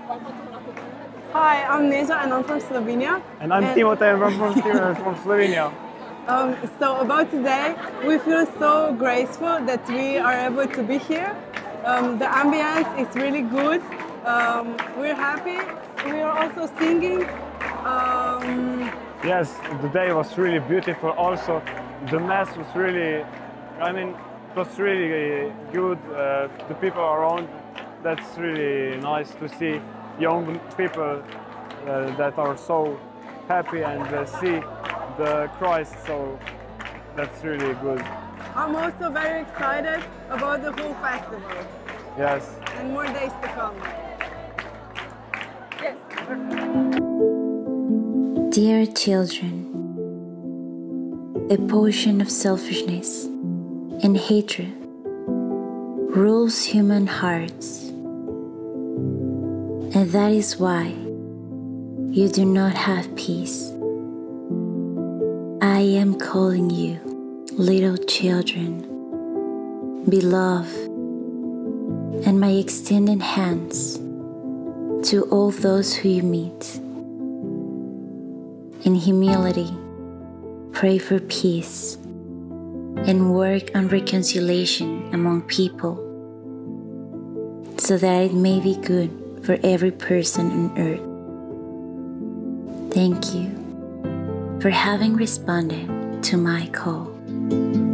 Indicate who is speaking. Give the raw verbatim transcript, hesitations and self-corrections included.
Speaker 1: Hi, I'm Neja and I'm from Slovenia.
Speaker 2: And I'm
Speaker 1: And-
Speaker 2: Timotej, I'm from, Tim- from Slovenia.
Speaker 1: Um, so about today, we feel so graceful that we are able to be here. Um, the ambience is really good. Um, we're happy. We are also singing. Um,
Speaker 2: Yes, the day was really beautiful. Also, the mass was really, I mean, it was really good. Uh, the people around, that's really nice to see young people uh, that are so happy and uh, see the Christ. So that's really good.
Speaker 1: I'm also very excited about the whole festival
Speaker 2: Yes.
Speaker 1: and more days to come. Yes.
Speaker 3: Dear children, the potion of selfishness and hatred rules human hearts, and that is why you do not have peace. I am calling you, little children, beloved, and my extended hands to all those who you meet. In humility, pray for peace and work on reconciliation among people so that it may be good for every person on earth. Thank you for having responded to my call.